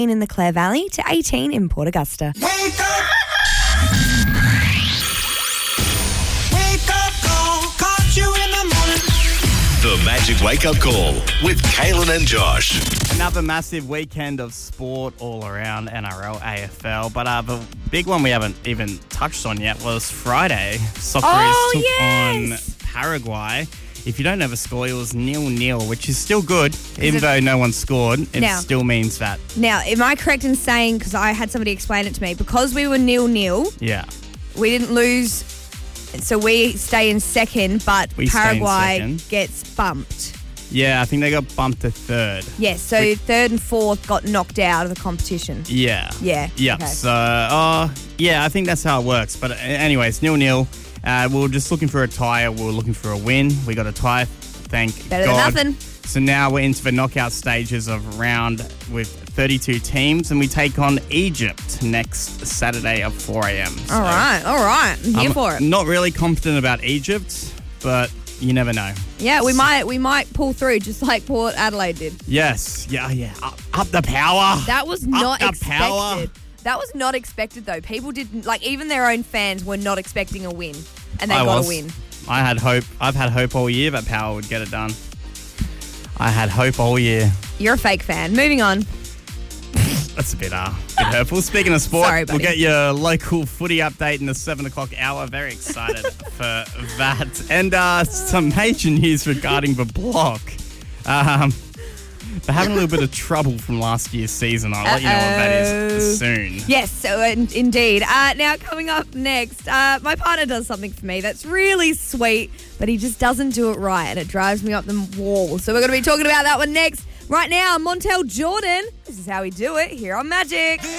in the Clare Valley to 18 in Port Augusta. Wake up! Wake up call, caught you in the morning. The Magic Wake Up Call with Kaylin and Josh. Another massive weekend of sport all around NRL, AFL. But the big one we haven't even touched on yet was Friday. Socceroos took on Paraguay. If you don't have a score, it was 0-0, which is still good. Even though no one scored, it still means that. Now, am I correct in saying, because I had somebody explain it to me, because we were 0-0, Yeah. we didn't lose, so we stay in second, but We stay in Paraguay second. gets bumped. Yeah, I think they got bumped to third. Yes, so third and fourth got knocked out of the competition. Yeah. Yeah. Yeah. Okay. So, I think that's how it works. But anyways, 0-0. We were just looking for a tie. We were looking for a win. We got a tie. Thank Better God. than nothing. So now we're into the knockout stages of round with 32 teams, and we take on Egypt next Saturday at 4 a.m. So All right. I'm here for it. Not really confident about Egypt, but you never know. Yeah, we might pull through just like Port Adelaide did. Yes. Yeah. Up the power. That was not Up the power. expected. That was not expected, though. People didn't, even their own fans were not expecting a win, and they got a win. I had hope. I've had hope all year that Power would get it done. I had hope all year. You're a fake fan. Moving on. That's a bit hurtful. Speaking of sport, Sorry, buddy. we'll get your local footy update in the 7 o'clock hour. Very excited for that. And some major news regarding the block. They're having a little bit of trouble from last year's season. I'll let you know what that is soon. Yes, so indeed. Now, coming up next, my partner does something for me that's really sweet, but he just doesn't do it right, and it drives me up the wall. So we're going to be talking about that one next. Right now, Montel Jordan. This is how we do it here on Magic.